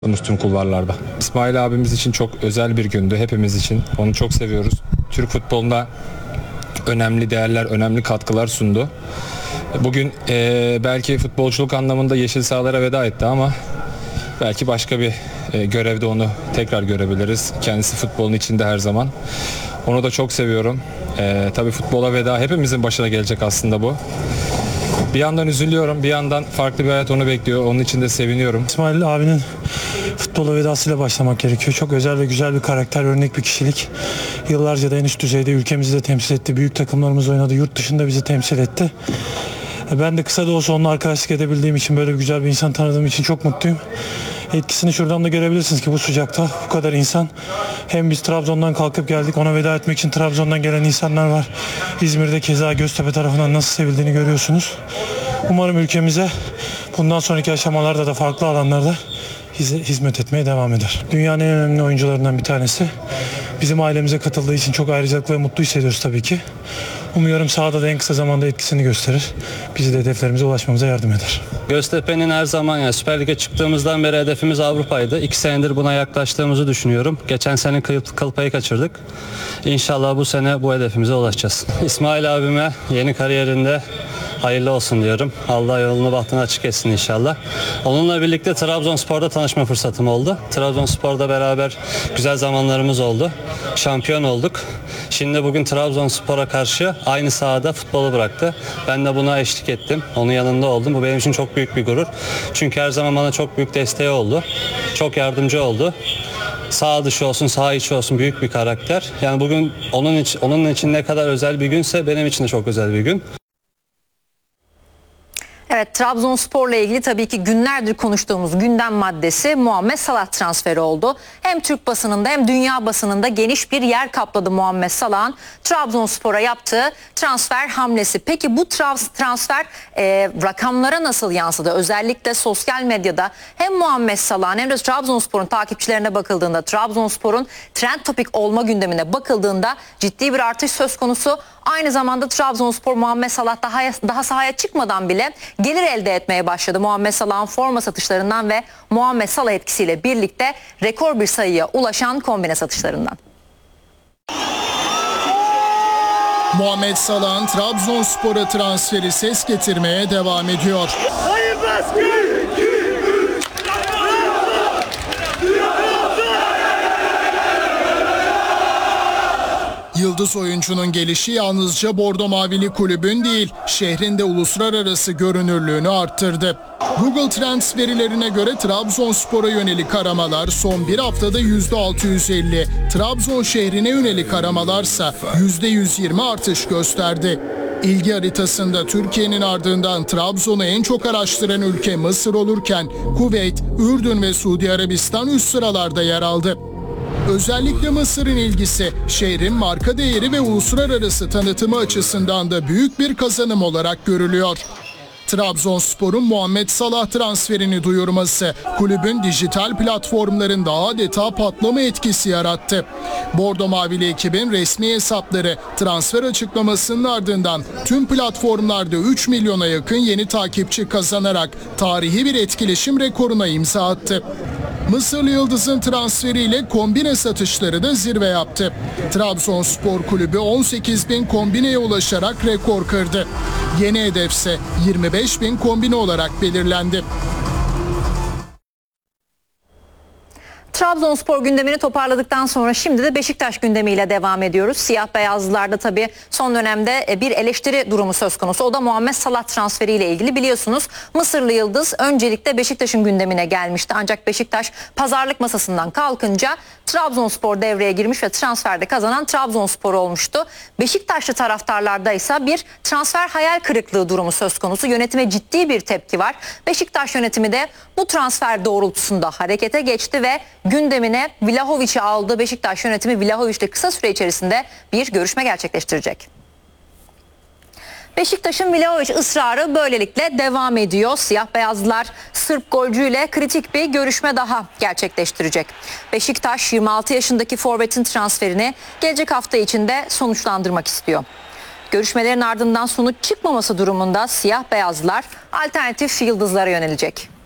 tüm kulvarlarda. İsmail abimiz için çok özel bir gündü hepimiz için. Onu çok seviyoruz. Türk futboluna önemli değerler, önemli katkılar sundu. Bugün belki futbolculuk anlamında yeşil sahalara veda etti ama belki başka bir görevde onu tekrar görebiliriz. Kendisi futbolun içinde her zaman. Onu da çok seviyorum. Tabii futbola veda hepimizin başına gelecek aslında bu. Bir yandan üzülüyorum, bir yandan farklı bir hayat onu bekliyor. Onun için de seviniyorum. İsmail abinin futbola vedasıyla başlamak gerekiyor. Çok özel ve güzel bir karakter, örnek bir kişilik. Yıllarca da en üst düzeyde ülkemizi de temsil etti. Büyük takımlarımız oynadı, yurt dışında bizi temsil etti. Ben de kısa da olsa onunla arkadaşlık edebildiğim için, böyle güzel bir insan tanıdığım için çok mutluyum. Etkisini şuradan da görebilirsiniz ki bu sıcakta bu kadar insan. Hem biz Trabzon'dan kalkıp geldik, ona veda etmek için Trabzon'dan gelen insanlar var. İzmir'de keza Göztepe tarafından nasıl sevildiğini görüyorsunuz. Umarım ülkemize bundan sonraki aşamalarda da farklı alanlarda hizmet etmeye devam eder. Dünyanın en önemli oyuncularından bir tanesi. Bizim ailemize katıldığı için çok ayrıcalıklı ve mutlu hissediyoruz tabii ki. Umuyorum sahada da en kısa zamanda etkisini gösterir. Bizi de hedeflerimize ulaşmamıza yardım eder. Göztepe'nin her zaman, yani Süper Lig'e çıktığımızdan beri hedefimiz Avrupa'ydı. 2 senedir buna yaklaştığımızı düşünüyorum. Geçen sene kıl payı kaçırdık. İnşallah bu sene bu hedefimize ulaşacağız. İsmail abime yeni kariyerinde hayırlı olsun diyorum. Allah yolunu bahtını açık etsin inşallah. Onunla birlikte Trabzonspor'da tanışma fırsatım oldu. Trabzonspor'da beraber güzel zamanlarımız oldu. Şampiyon olduk. Şimdi bugün Trabzonspor'a karşı aynı sahada futbolu bıraktı. Ben de buna eşlik ettim. Onun yanında oldum. Bu benim için çok büyük bir gurur. Çünkü her zaman bana çok büyük desteği oldu. Çok yardımcı oldu. Sağ dışı olsun, sağ içi olsun, büyük bir karakter. Yani bugün onun için ne kadar özel bir günse benim için de çok özel bir gün. Evet, Trabzonspor'la ilgili tabii ki günlerdir konuştuğumuz gündem maddesi Muhammed Salah transferi oldu. Hem Türk basınında hem dünya basınında geniş bir yer kapladı Muhammed Salah'ın Trabzonspor'a yaptığı transfer hamlesi. Peki bu transfer rakamlara nasıl yansıdı? Özellikle sosyal medyada hem Muhammed Salah'ın hem de Trabzonspor'un takipçilerine bakıldığında, Trabzonspor'un trend topik olma gündemine bakıldığında ciddi bir artış söz konusu. Aynı zamanda Trabzonspor Muhammed Salah daha sahaya çıkmadan bile gelir elde etmeye başladı. Muhammed Salah'ın forma satışlarından ve Muhammed Salah etkisiyle birlikte rekor bir sayıya ulaşan kombine satışlarından. Muhammed Salah'ın Trabzonspor'a transferi ses getirmeye devam ediyor. Yıldız oyuncunun gelişi yalnızca Bordo Mavili kulübün değil, şehrin de uluslararası görünürlüğünü arttırdı. Google Trends verilerine göre Trabzonspor'a yönelik aramalar son bir haftada %650, Trabzon şehrine yönelik aramalarsa %120 artış gösterdi. İlgi haritasında Türkiye'nin ardından Trabzon'u en çok araştıran ülke Mısır olurken Kuveyt, Ürdün ve Suudi Arabistan üst sıralarda yer aldı. Özellikle Mısır'ın ilgisi şehrin marka değeri ve uluslararası tanıtımı açısından da büyük bir kazanım olarak görülüyor. Trabzonspor'un Muhammed Salah transferini duyurması kulübün dijital platformlarında adeta patlama etkisi yarattı. Bordo Mavili ekibin resmi hesapları transfer açıklamasının ardından tüm platformlarda 3 milyona yakın yeni takipçi kazanarak tarihi bir etkileşim rekoruna imza attı. Mısırlı Yıldız'ın transferiyle kombine satışları da zirve yaptı. Trabzonspor Kulübü 18.000 kombineye ulaşarak rekor kırdı. Yeni hedefse 25.000 kombine olarak belirlendi. Trabzonspor gündemini toparladıktan sonra şimdi de Beşiktaş gündemiyle devam ediyoruz. Siyah beyazlılarda tabii son dönemde bir eleştiri durumu söz konusu. O da Muhammed Salah transferiyle ilgili. Biliyorsunuz Mısırlı Yıldız öncelikle Beşiktaş'ın gündemine gelmişti. Ancak Beşiktaş pazarlık masasından kalkınca Trabzonspor devreye girmiş ve transferde kazanan Trabzonspor olmuştu. Beşiktaşlı taraftarlarda ise bir transfer hayal kırıklığı durumu söz konusu. Yönetime ciddi bir tepki var. Beşiktaş yönetimi de bu transfer doğrultusunda harekete geçti ve gündemine Vlahovic'i aldı. Beşiktaş yönetimi Vlahovic'le kısa süre içerisinde bir görüşme gerçekleştirecek. Beşiktaş'ın Vlahovic ısrarı böylelikle devam ediyor. Siyah beyazlılar Sırp golcüyle kritik bir görüşme daha gerçekleştirecek. Beşiktaş 26 yaşındaki forvetin transferini gelecek hafta içinde sonuçlandırmak istiyor. Görüşmelerin ardından sonuç çıkmaması durumunda siyah beyazlar alternatif yıldızlara yönelecek.